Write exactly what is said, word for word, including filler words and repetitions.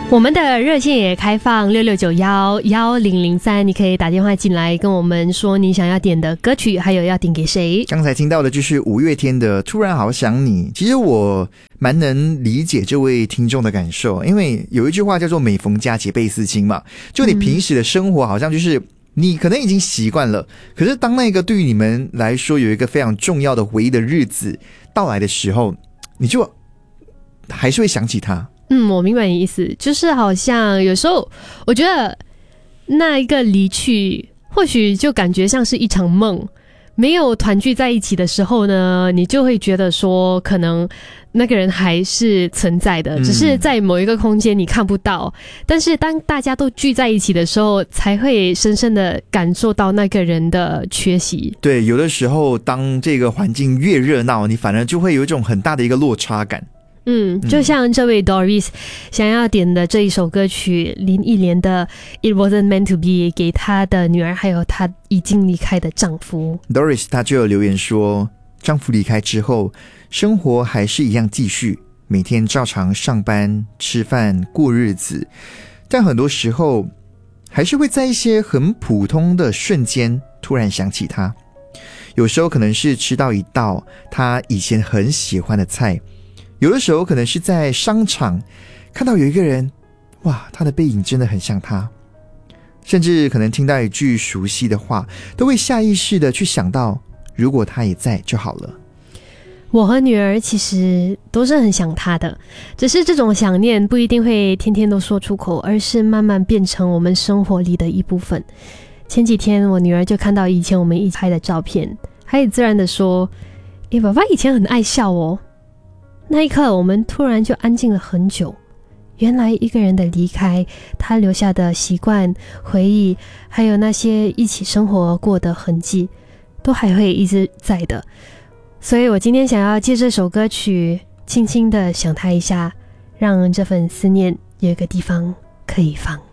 我们的热线也开放六六九一一零零三，你可以打电话进来跟我们说你想要点的歌曲，还有要点给谁。 刚才听到的就是五月天的《突然好想你》。其实我蛮能理解这位听众的感受，因为有一句话叫做每逢佳节倍思亲嘛，就你平时的生活好像就是你可能已经习惯了，可是当那个对于你们来说有一个非常重要的回忆的日子到来的时候，你就还是会想起他。 嗯，我明白你意思，就是好像有时候我觉得那一个离去或许就感觉像是一场梦，没有团聚在一起的时候呢，你就会觉得说可能那个人还是存在的，只是在某一个空间你看不到、嗯、但是当大家都聚在一起的时候，才会深深的感受到那个人的缺席。对， 有的时候当这个环境越热闹，你反而就会有一种很大的一个落差感。 嗯，就像这位 Doris 想要点的这一首歌曲林忆莲的 It Wasn't Meant to Be 给她的女儿还有她已经离开的丈夫。 Doris 她就有留言说，丈夫离开之后生活还是一样继续，每天照常上班吃饭过日子，但很多时候还是会在一些很普通的瞬间突然想起他。有时候可能是吃到一道他以前很喜欢的菜，有的时候可能是在商场看到有一个人，哇，他的背影真的很像他，甚至可能听到一句熟悉的话，都会下意识的去想到如果他也在就好了。 我和女儿其实都是很想他的，只是这种想念不一定会天天都说出口，而是慢慢变成我们生活里的一部分。前几天我女儿就看到以前我们一起拍的照片，她也自然的说，诶，爸爸以前很爱笑哦。那一刻我们突然就安静了很久，原来一个人的离开，他留下的习惯回忆，还有那些一起生活过的痕迹都还会一直在的。所以我今天想要借这首歌曲轻轻的想他一下，让这份思念有一个地方可以放。